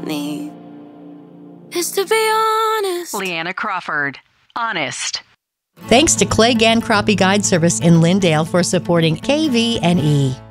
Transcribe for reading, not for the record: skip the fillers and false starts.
need is to be honest. Leanna Crawford, Honest. Thanks to Clay Gann Crappie Guide Service in Lindale for supporting KVNE.